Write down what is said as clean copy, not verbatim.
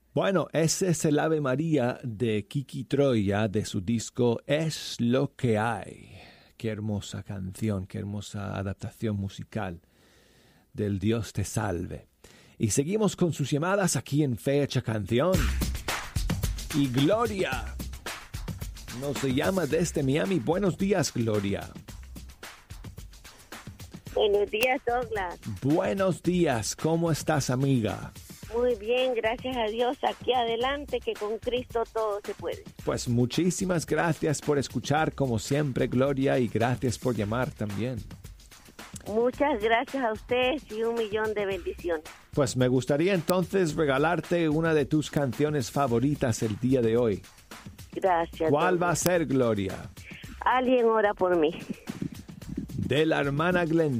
Bueno, ese es el Ave María de Kiki Troya de su disco Es lo que hay. Qué hermosa canción, qué hermosa adaptación musical del Dios te salve. Y seguimos con sus llamadas aquí en Fecha Canción. Y Gloria nos llama desde Miami. Buenos días, Gloria. Buenos días, Douglas. Buenos días, ¿cómo estás, amiga? Muy bien, gracias a Dios. Aquí adelante, que con Cristo todo se puede. Pues muchísimas gracias por escuchar, como siempre, Gloria, y gracias por llamar también. Muchas gracias a ustedes y 1,000,000 de bendiciones. Pues me gustaría entonces regalarte una de tus canciones favoritas el día de hoy. Gracias. ¿Cuál Douglas. va a ser, Gloria? Alguien ora por mí. De la hermana Glenda.